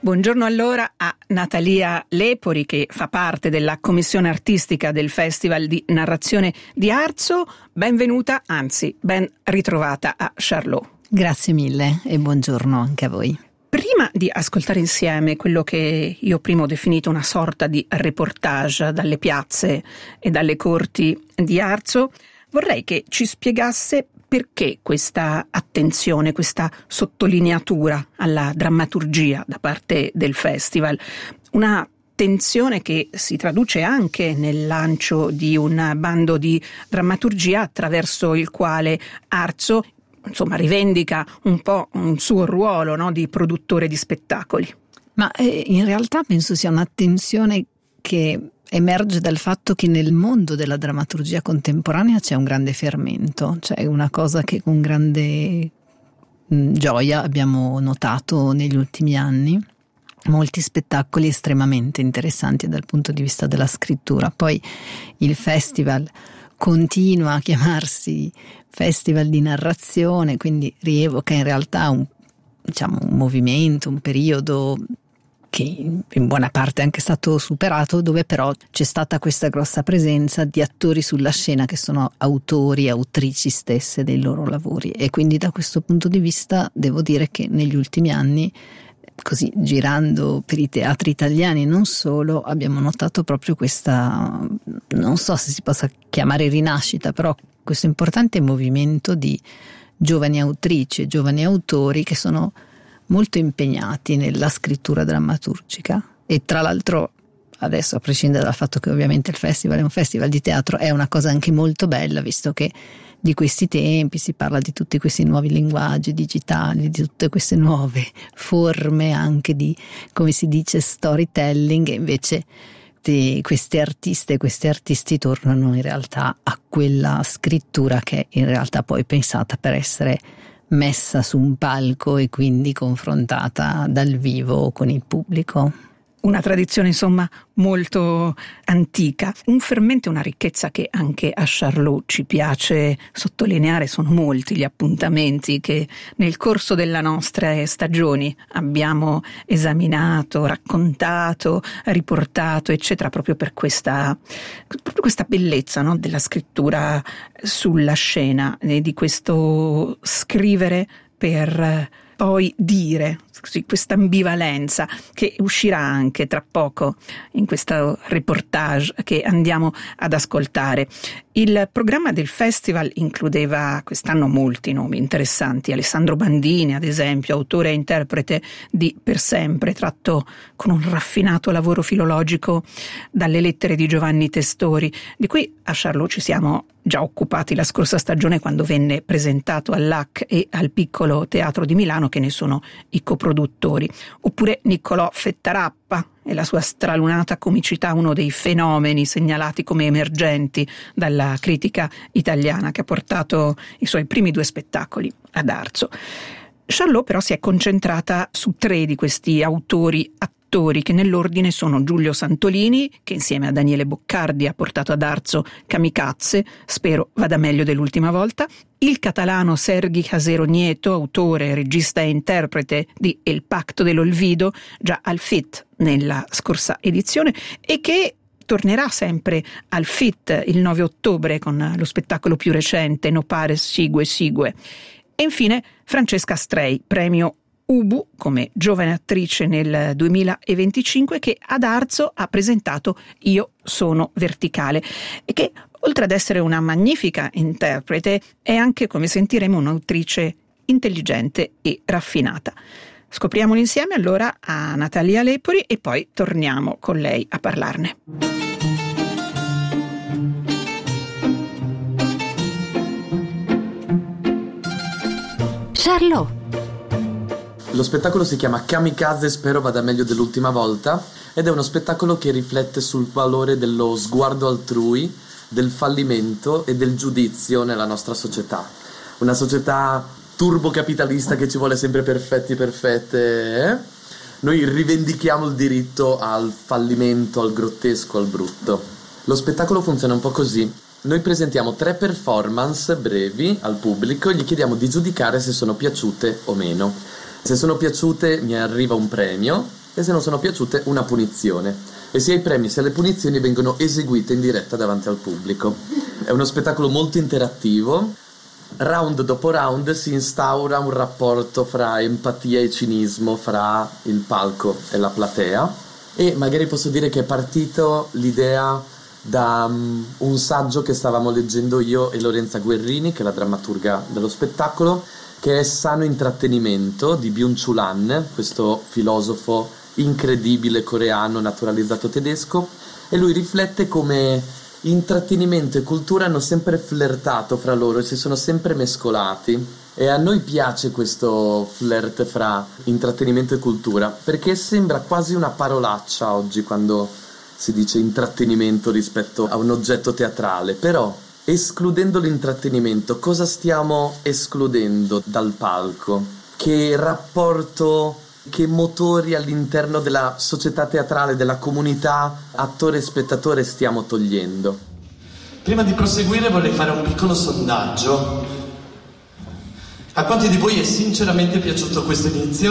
Buongiorno allora a Natalia Lepori, che fa parte della commissione artistica del Festival di Narrazione di Arzo. Benvenuta, anzi ben ritrovata a Charlot. Grazie mille e buongiorno anche a voi. Prima di ascoltare insieme quello che io prima ho definito una sorta di reportage dalle piazze e dalle corti di Arzo, vorrei che ci spiegasse perché questa attenzione, questa sottolineatura alla drammaturgia da parte del festival. Una attenzione che si traduce anche nel lancio di un bando di drammaturgia attraverso il quale Arzo rivendica un po' un suo ruolo, no, di produttore di spettacoli. Ma in realtà penso sia un'attenzione che emerge dal fatto che nel mondo della drammaturgia contemporanea c'è un grande fermento, cioè una cosa che con grande gioia abbiamo notato negli ultimi anni. Molti spettacoli estremamente interessanti dal punto di vista della scrittura. Poi il festival continua a chiamarsi Festival di Narrazione, quindi rievoca in realtà un movimento, un periodo che in buona parte è anche stato superato, dove però c'è stata questa grossa presenza di attori sulla scena che sono autori e autrici stesse dei loro lavori, e quindi da questo punto di vista devo dire che negli ultimi anni, così girando per i teatri italiani non solo, abbiamo notato proprio questa, non so se si possa chiamare rinascita, però questo importante movimento di giovani autrici e giovani autori che sono molto impegnati nella scrittura drammaturgica. E tra l'altro, adesso, a prescindere dal fatto che ovviamente il festival è un festival di teatro, è una cosa anche molto bella, visto che di questi tempi si parla di tutti questi nuovi linguaggi digitali, di tutte queste nuove forme anche di, come si dice, storytelling, e invece queste artiste e questi artisti tornano in realtà a quella scrittura che è in realtà poi pensata per essere messa su un palco e quindi confrontata dal vivo con il pubblico. Una tradizione molto antica, un fermento e una ricchezza che anche a Charlot ci piace sottolineare. Sono molti gli appuntamenti che nel corso delle nostre stagioni abbiamo esaminato, raccontato, riportato, eccetera, proprio per questa bellezza, no, della scrittura sulla scena, e di questo scrivere per poi dire, questa ambivalenza che uscirà anche tra poco in questo reportage che andiamo ad ascoltare. Il programma del festival includeva quest'anno molti nomi interessanti: Alessandro Bandini, ad esempio, autore e interprete di Per sempre, tratto con un raffinato lavoro filologico dalle lettere di Giovanni Testori, di cui a Charlot ci siamo già occupati la scorsa stagione quando venne presentato all'AC e al Piccolo Teatro di Milano, che ne sono i coproduttori. Oppure Niccolò Fettarappa e la sua stralunata comicità, uno dei fenomeni segnalati come emergenti dalla critica italiana, che ha portato i suoi primi 2 spettacoli ad Arzo. Charlot però si è concentrata su 3 di questi autori che nell'ordine sono Giulio Santolini, che insieme a Daniele Boccardi ha portato ad Arzo Kamikaze, spero vada meglio dell'ultima volta; il catalano Sergi Casero Nieto, autore, regista e interprete di El Pacto dell'Olvido, già al FIT nella scorsa edizione, e che tornerà sempre al FIT il 9 ottobre con lo spettacolo più recente No Pares Sigue Sigue. E infine Francesca Strei, premio Ubu come giovane attrice nel 2025, che ad Arzo ha presentato Io sono verticale, e che oltre ad essere una magnifica interprete è anche, come sentiremo, un'autrice intelligente e raffinata. Scopriamolo insieme allora a Natalia Lepori e poi torniamo con lei a parlarne. Charlot. Lo spettacolo si chiama Kamikaze, spero vada meglio dell'ultima volta, ed è uno spettacolo che riflette sul valore dello sguardo altrui, del fallimento e del giudizio nella nostra società. Una società turbocapitalista che ci vuole sempre perfette. Noi rivendichiamo il diritto al fallimento, al grottesco, al brutto. Lo spettacolo funziona un po' così. Noi presentiamo 3 performance brevi al pubblico e gli chiediamo di giudicare se sono piaciute o meno. Se sono piaciute mi arriva un premio, e se non sono piaciute una punizione. E sia i premi sia le punizioni vengono eseguite in diretta davanti al pubblico. È uno spettacolo molto interattivo. Round dopo round si instaura un rapporto fra empatia e cinismo fra il palco e la platea, e magari posso dire che è partito l'idea da un saggio che stavamo leggendo io e Lorenza Guerrini, che è la drammaturga dello spettacolo, che è Sano intrattenimento di Byung-Chul Han, questo filosofo incredibile coreano naturalizzato tedesco, e lui riflette come intrattenimento e cultura hanno sempre flirtato fra loro e si sono sempre mescolati, e a noi piace questo flirt fra intrattenimento e cultura perché sembra quasi una parolaccia oggi quando si dice intrattenimento rispetto a un oggetto teatrale. Però escludendo l'intrattenimento, cosa stiamo escludendo dal palco? Che rapporto, che motori all'interno della società teatrale, della comunità attore e spettatore stiamo togliendo? Prima di proseguire vorrei fare un piccolo sondaggio. A quanti di voi è sinceramente piaciuto questo inizio?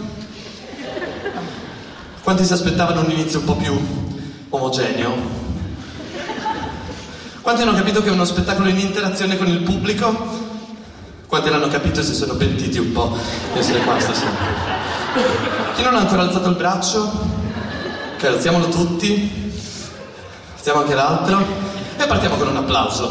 Quanti si aspettavano un inizio un po' più omogeneo? Quanti hanno capito che è uno spettacolo in interazione con il pubblico? Quanti l'hanno capito e si sono pentiti un po' di essere qua stasera? Chi non ha ancora alzato il braccio? Ok, alziamolo tutti. Alziamo anche l'altro. E partiamo con un applauso.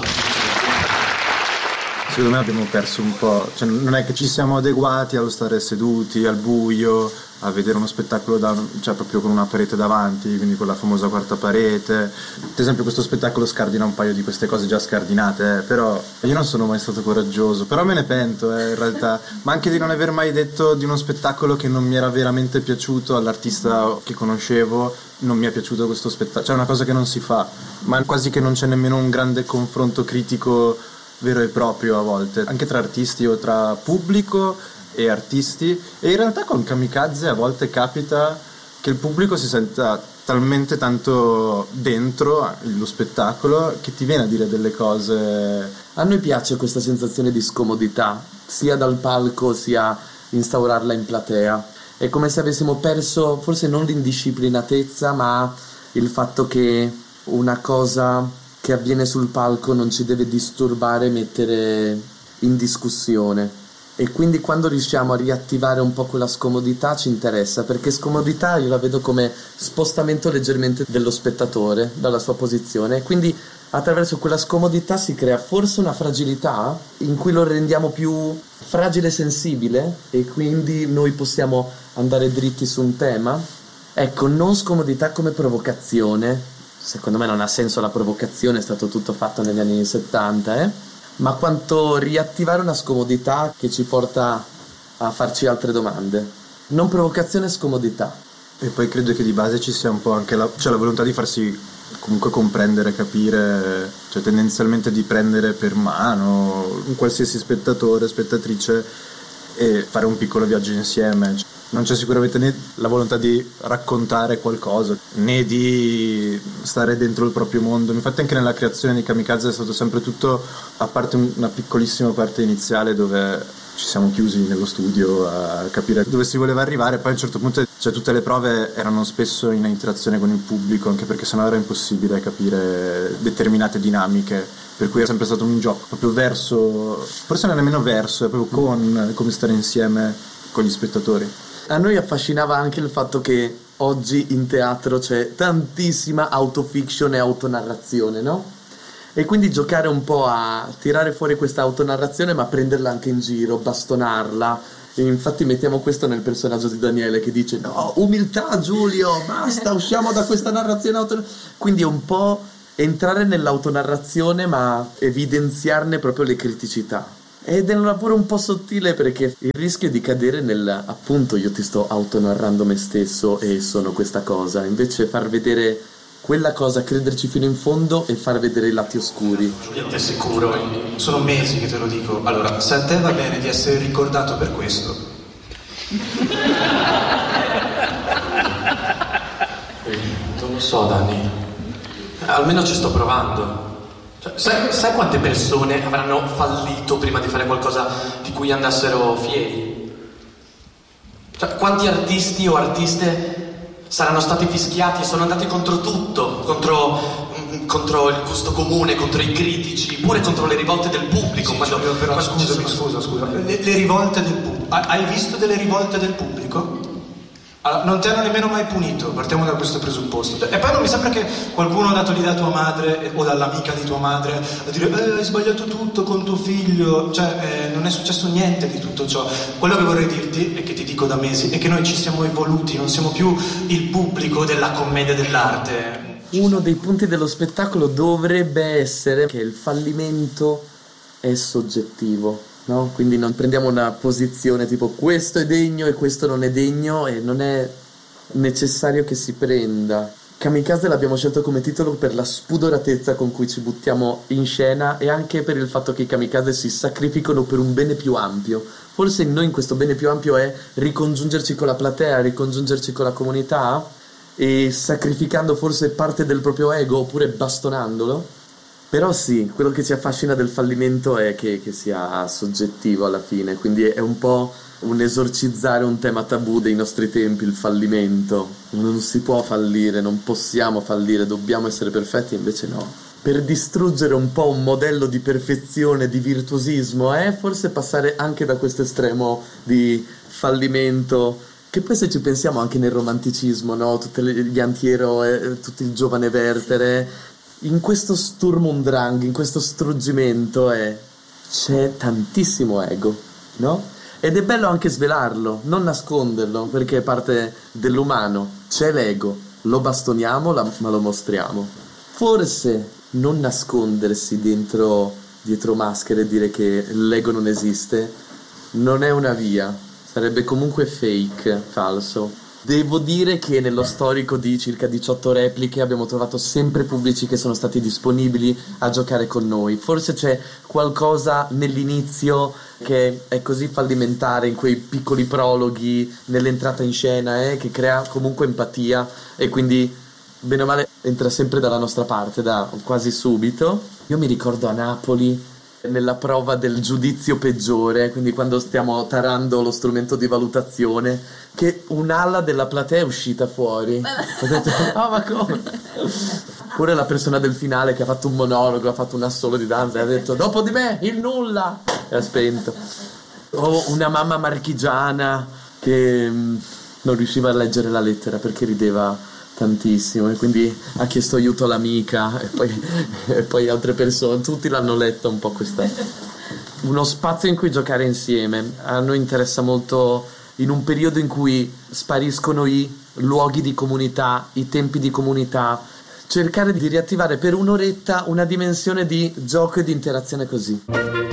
Secondo me abbiamo perso un po', cioè non è che ci siamo adeguati allo stare seduti, al buio, a vedere uno spettacolo cioè proprio con una parete davanti, quindi con la famosa quarta parete. Ad esempio questo spettacolo scardina un paio di queste cose già scardinate, però io non sono mai stato coraggioso, però me ne pento in realtà, ma anche di non aver mai detto di uno spettacolo che non mi era veramente piaciuto all'artista che conoscevo. Non mi è piaciuto questo spettacolo, cioè è una cosa che non si fa, ma quasi che non c'è nemmeno un grande confronto critico vero e proprio a volte, anche tra artisti o tra pubblico e artisti. E in realtà con Kamikaze a volte capita che il pubblico si senta talmente tanto dentro lo spettacolo che ti viene a dire delle cose. A noi piace questa sensazione di scomodità, sia dal palco sia instaurarla in platea. È come se avessimo perso forse non l'indisciplinatezza, ma il fatto che una cosa che avviene sul palco non ci deve disturbare, mettere in discussione. E quindi quando riusciamo a riattivare un po' quella scomodità ci interessa, perché scomodità io la vedo come spostamento leggermente dello spettatore dalla sua posizione, e quindi attraverso quella scomodità si crea forse una fragilità in cui lo rendiamo più fragile e sensibile, e quindi noi possiamo andare dritti su un tema. Ecco, non scomodità come provocazione. Secondo me non ha senso la provocazione, è stato tutto fatto negli anni 70, ma quanto riattivare una scomodità che ci porta a farci altre domande. Non provocazione, scomodità. E poi credo che di base ci sia un po' anche la volontà di farsi comunque comprendere, capire, cioè tendenzialmente di prendere per mano un qualsiasi spettatore, spettatrice e fare un piccolo viaggio insieme. Non c'è sicuramente né la volontà di raccontare qualcosa, né di stare dentro il proprio mondo. Infatti anche nella creazione di Kamikaze è stato sempre tutto, a parte una piccolissima parte iniziale dove ci siamo chiusi nello studio a capire dove si voleva arrivare. Poi a un certo punto, cioè, tutte le prove erano spesso in interazione con il pubblico, anche perché sennò era impossibile capire determinate dinamiche. Per cui è sempre stato un gioco proprio verso, forse non è nemmeno verso, è proprio con come stare insieme con gli spettatori. A noi affascinava anche il fatto che oggi in teatro c'è tantissima autofiction e autonarrazione, no? E quindi giocare un po' a tirare fuori questa autonarrazione, ma prenderla anche in giro, bastonarla. E infatti mettiamo questo nel personaggio di Daniele che dice: no, umiltà Giulio, basta, usciamo da questa narrazione Quindi è un po' entrare nell'autonarrazione ma evidenziarne proprio le criticità. Ed è un lavoro un po' sottile, perché il rischio è di cadere nel, appunto, io ti sto autonarrando me stesso e sono questa cosa, invece far vedere quella cosa, crederci fino in fondo e far vedere i lati oscuri. Giulietta, è sicuro, sono mesi che te lo dico. Allora, se a te va bene di essere ricordato per questo, non lo so, Dani, almeno ci sto provando. Cioè, sai quante persone avranno fallito prima di fare qualcosa di cui andassero fieri? Cioè, quanti artisti o artiste saranno stati fischiati e sono andati contro tutto, contro il gusto comune, contro i critici, pure contro le rivolte del pubblico. Sì, però scusa. Le rivolte del pubblico. Hai visto delle rivolte del pubblico? Allora, non ti hanno nemmeno mai punito, partiamo da questo presupposto. E poi non mi sembra che qualcuno è andato lì da tua madre o dall'amica di tua madre a dire hai sbagliato tutto con tuo figlio, cioè non è successo niente di tutto ciò. Quello che vorrei dirti, e che ti dico da mesi, è che noi ci siamo evoluti, non siamo più il pubblico della commedia dell'arte. Uno dei punti dello spettacolo dovrebbe essere che il fallimento è soggettivo. No? Quindi non prendiamo una posizione tipo questo è degno e questo non è degno, e non è necessario che si prenda. Kamikaze l'abbiamo scelto come titolo per la spudoratezza con cui ci buttiamo in scena, e anche per il fatto che i kamikaze si sacrificano per un bene più ampio. Forse noi in questo bene più ampio è ricongiungerci con la platea, ricongiungerci con la comunità, e sacrificando forse parte del proprio ego oppure bastonandolo. Però sì, quello che ci affascina del fallimento è che sia soggettivo alla fine, quindi è un po' un esorcizzare un tema tabù dei nostri tempi, il fallimento. Non si può fallire, non possiamo fallire, dobbiamo essere perfetti, invece no. Per distruggere un po' un modello di perfezione, di virtuosismo, forse passare anche da questo estremo di fallimento, che poi se ci pensiamo anche nel romanticismo, no? Tutti gli antieroe, tutto il giovane Werther. In questo Sturm und Drang, in questo struggimento c'è tantissimo ego, no? Ed è bello anche svelarlo, non nasconderlo, perché è parte dell'umano. C'è l'ego, lo bastoniamo, ma lo mostriamo. Forse non nascondersi dietro maschere e dire che l'ego non esiste non è una via, sarebbe comunque fake, falso. Devo dire che nello storico di circa 18 repliche abbiamo trovato sempre pubblici che sono stati disponibili a giocare con noi. Forse c'è qualcosa nell'inizio che è così fallimentare, in quei piccoli prologhi, nell'entrata in scena, che crea comunque empatia, e quindi bene o male entra sempre dalla nostra parte da quasi subito. Io mi ricordo a Napoli nella prova del giudizio peggiore, quindi quando stiamo tarando lo strumento di valutazione, che un'ala della platea è uscita fuori. Ho detto ma come? Pure la persona del finale che ha fatto un monologo, ha fatto un assolo di danza e ha detto dopo di me il nulla, e ha spento. O una mamma marchigiana che non riusciva a leggere la lettera perché rideva tantissimo, e quindi ha chiesto aiuto all'amica, e poi altre persone, tutti l'hanno letta un po' questa. Uno spazio in cui giocare insieme. A noi interessa molto, in un periodo in cui spariscono i luoghi di comunità, i tempi di comunità, cercare di riattivare per un'oretta una dimensione di gioco e di interazione così.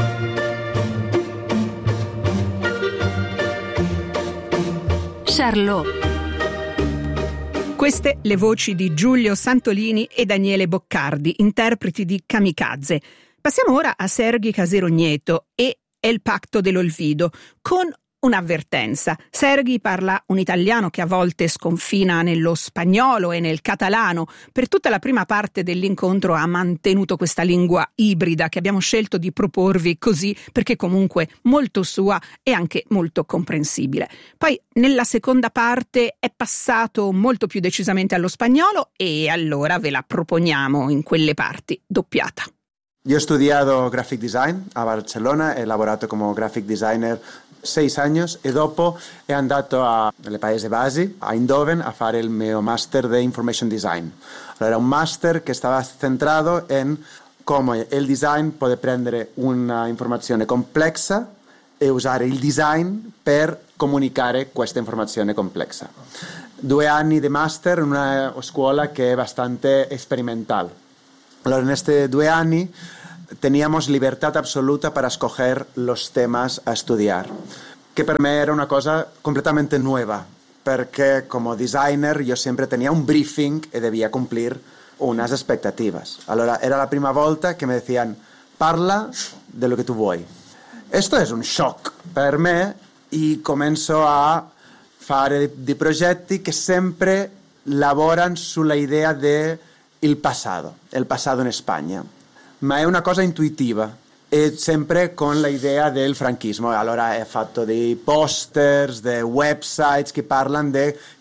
Charlot. Queste le voci di Giulio Santolini e Daniele Boccardi, interpreti di Kamikaze. Passiamo ora a Serghi Caserogneto e El Pacto dell'Olvido, con un'avvertenza. Serghi parla un italiano che a volte sconfina nello spagnolo e nel catalano. Per tutta la prima parte dell'incontro ha mantenuto questa lingua ibrida che abbiamo scelto di proporvi così, perché comunque molto sua e anche molto comprensibile. Poi nella seconda parte è passato molto più decisamente allo spagnolo, e allora ve la proponiamo in quelle parti doppiata. Io ho studiato graphic design a Barcellona, he lavorato come graphic designer 6 anni e dopo è andato nelle Paesi Bassi, a Eindhoven, a fare il mio master di information design. Allora, era un master che stava centrato in come il design può prendere una informazione complessa e usare il design per comunicare questa informazione complessa. 2 anni di master in una scuola che è abbastanza sperimentale. Allora, in questi 2 anni teníamos libertad absoluta para escoger los temas a estudiar, que para mí era una cosa completamente nueva, porque como designer yo siempre tenía un briefing y debía cumplir unas expectativas. Allora era la prima volta che mi decían, parla de lo que tu vuoi. Esto es un shock per me, e comenzo a fare dei progetti che sempre lavorano sulla idea del passato in Spagna. Ma è una cosa intuitiva e sempre con l'idea del franchismo. Allora ho fatto dei posters, dei websites che parlano di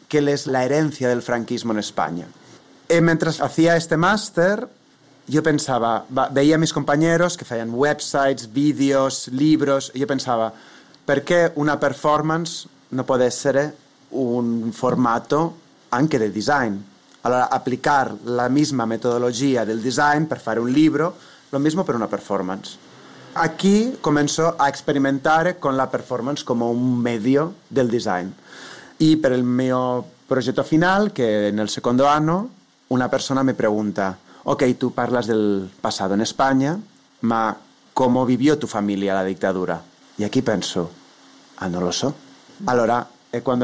qué es la herencia del franquismo en España. Y mientras hacía este máster, yo pensaba, veía a mis compañeros que hacían websites, vídeos, libros, y yo pensaba, ¿por qué una performance no puede ser un formato anche del design? Allora, aplicar la misma metodologia del design per fare un libro, lo mismo per una performance. Aquí comenzó a experimentar con la performance como un medio del design. Y per il mio progetto final, che nel secondo anno, una persona mi pregunta, ok, tu parlas del passato in Spagna, ma come vivió tu famiglia la dittatura? E aquí penso, non lo so. Allora è quando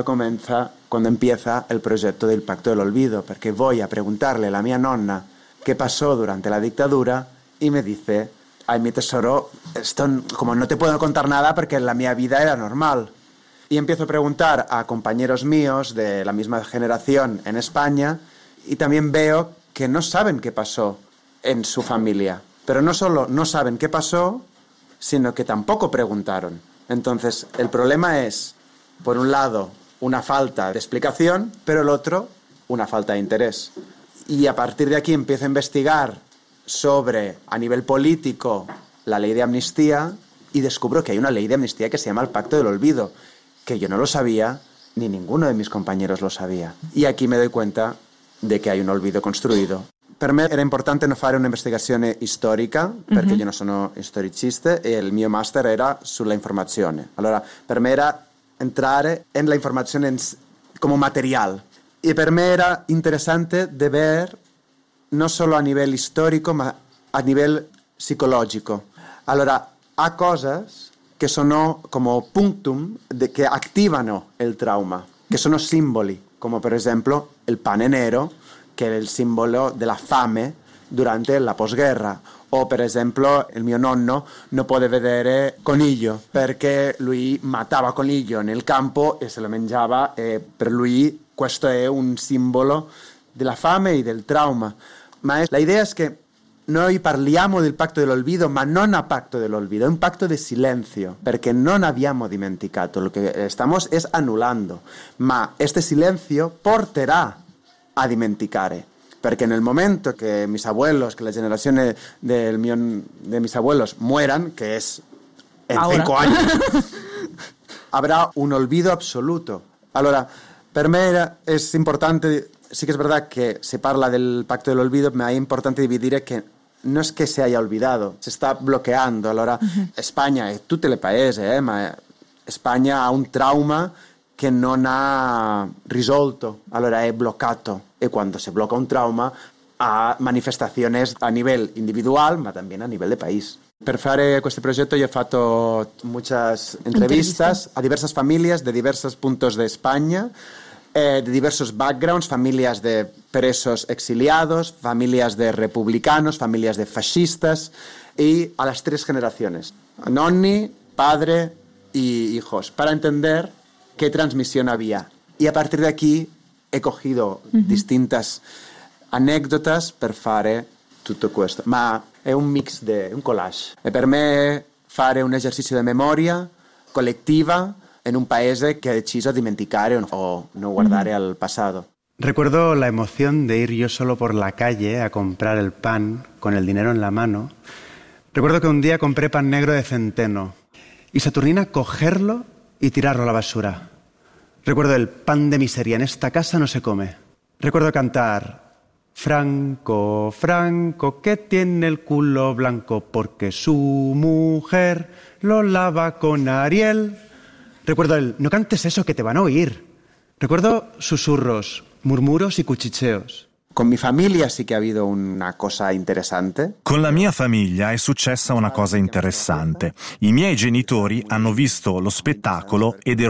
empieza el progetto del Pacto del Olvido, perché voy a preguntarle a la mia nonna qué pasó durante la dictadura y me dice, ay, mi tesoro, esto como no te puedo contar nada porque la mia vida era normal. Y empiezo a preguntar a compañeros míos de la misma generación en España y también veo que no saben qué pasó en su familia. Pero no solo no saben qué pasó, sino que tampoco preguntaron. Entonces, el problema es, por un lado, una falta de explicación, pero el otro, una falta de interés. Y a partir de aquí empiezo a investigar sobre, a nivel político, la ley de amnistía y descubro que hay una ley de amnistía que se llama el Pacto del Olvido, que yo no lo sabía, ni ninguno de mis compañeros lo sabía. Y aquí me doy cuenta de che hai un olvido costruito. Per me era importante non fare un'investigazione storica, perché io non sono storicista e il mio master era sulla informazione. Allora, per me era entrare en la informazione come material. E per me era interessante de ver, non solo a livello storico, ma a livello psicologico. Allora, ha cosas che sono come punctum che attivano il trauma, che sono simboli, come per esempio il pane nero, che è il simbolo della fame durante la posguerra, o per esempio il mio nonno non può vedere coniglio perché lui matava coniglio nel campo e se lo mangiava e per lui questo è un simbolo della fame e del trauma. Ma la idea è che noi parliamo del Pacto dell'Olvido, ma non a Pacto dell'Olvido, è un pacto di silenzio, perché non abbiamo dimenticato, lo che stiamo es annullando, ma este silenzio porterà a dimenticare, perché nel momento che mis abuelos, que la generazione de mis abuelos mueran, que es en 5 años, habrá un olvido absoluto. Allora, per me es importante, sí que es verdad que se parla del Pacto del Olvido, ma è importante dividere che no es que se haya olvidado, se sta bloqueando. Allora, Spagna e tutti i paesi, ma Spagna ha un trauma che non ha risolto, allora è bloccato. E quando si blocca un trauma ha manifestazioni a livello individual, ma anche a livello di paese. Per fare questo progetto io ho fatto muchas entrevistas a diversas familias de diversos puntos de España, de diversos backgrounds, familias de presos exiliados, familias de republicanos, familias de fascistas y a las 3 generaciones, nonni, padre y hijos, para entender qué transmisión había. Y a partir de aquí he cogido distintas anécdotas per fare tutto questo, ma è un mix, un collage. E per me fare un esercizio di memoria collettiva en un paese que ha deciso dimenticare o no guardare al pasado. Recuerdo la emoción de ir yo solo por la calle a comprar el pan con el dinero en la mano. Recuerdo que un día compré pan negro de centeno y Saturnina cogerlo y tirarlo a la basura. Recuerdo el pan de miseria, en esta casa no se come. Recuerdo cantar Franco, Franco, que tiene el culo blanco porque su mujer lo lava con Ariel. Recuerdo el no cantes eso que te van a oír. Recuerdo susurros, murmuros y cuchicheos. Con mi famiglia sì che ha habido una cosa interessante. Con la mia famiglia è successa una cosa interessante. I miei genitori hanno visto lo spettacolo ed